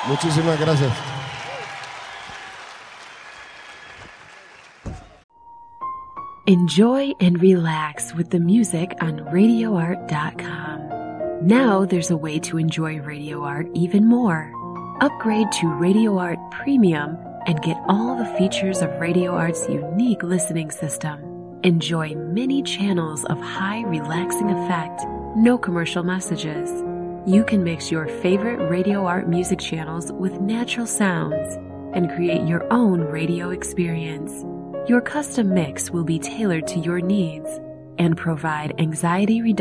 Muchísimas gracias. Enjoy and relax with the music on RadioArt.com. Now there's a way to enjoy Radio Art even more. Upgrade to Radio Art Premium and get all the features of Radio Art's unique listening system. Enjoy many channels of high relaxing effect, no commercial messages. You can mix your favorite Radio Art music channels with natural sounds and create your own radio experience. Your custom mix will be tailored to your needs and provide anxiety reduction